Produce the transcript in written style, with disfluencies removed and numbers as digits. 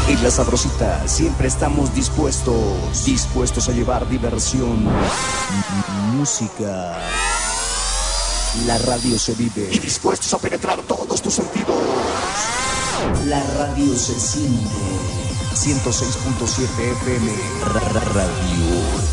En La Sabrosita siempre estamos dispuestos a llevar diversión, música. La radio se vive, dispuestos a penetrar todos tus sentidos. La radio se siente. 106.7 FM Radio